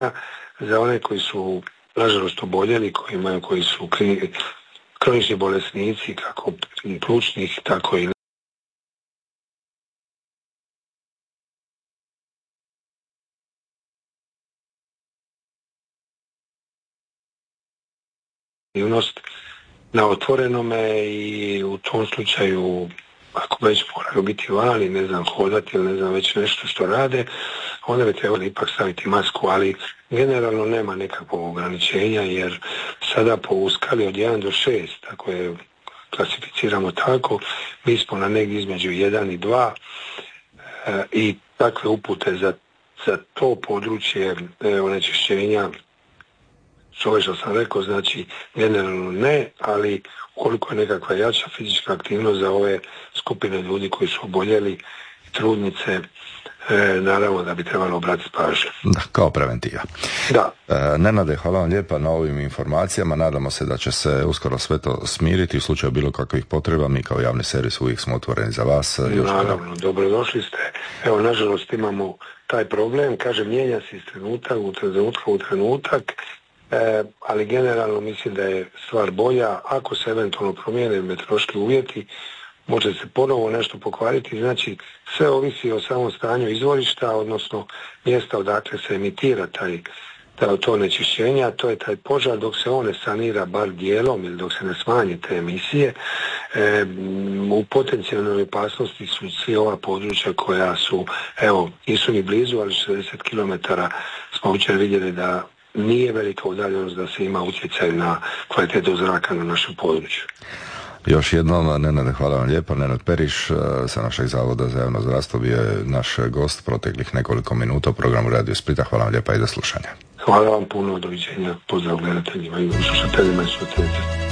za one koji su nažalost oboljeli, koji su kronični bolesnici, kako plućnih, tako i na otvorenome i u tom slučaju ako već moraju biti vani, ne znam, hodati ili ne znam već nešto što rade, onda bi trebali ipak staviti masku, ali generalno nema nekakvog ograničenja jer sada po skali od 1 do 6, ako je klasificiramo tako, mi smo na negdje između 1 i 2 i takve upute za to područje onečišćenja ove što sam rekao, znači generalno ne, ali koliko je nekakva jača fizička aktivnost za ove skupine ljudi koji su oboljeli, trudnice, naravno da bi trebalo obratiti pažnju. Da, kao preventiva. Da. Nenade, hvala vam lijepa na ovim informacijama, nadamo se da će se uskoro sve to smiriti, u slučaju bilo kakvih potreba, mi kao javni servis uvijek smo otvoreni za vas. Naravno, dobrodošli ste. Evo, nažalost imamo taj problem, kažem, mijenja se iz trenutka u trenutak, ali generalno mislim da je stvar bolja. Ako se eventualno promijene meteorološki uvjeti, može se ponovo nešto pokvariti, znači sve ovisi o samom stanju izvorišta, odnosno mjesta odakle se emitira to onečišćenje, a to je taj požar. Dok se on ne sanira bar dijelom ili dok se ne smanje te emisije, u potencijalnoj opasnosti su svi ova područja koja su, evo, nisu ni blizu, ali 60 km smo jučer vidjeli da nije velika udaljenost da se ima utjecaj na kvalitetu zraka na našem području. Još jednom, Nenade, hvala vam lijepo. Nenad Periš sa našeg Zavoda za javno zdravstvo bio je naš gost proteklih nekoliko minuta u programu Radio Splita. Hvala vam lijepa i do slušanja. Hvala vam puno, doviđenja, pozdrav gledateljima i slušateljima i slušateljima.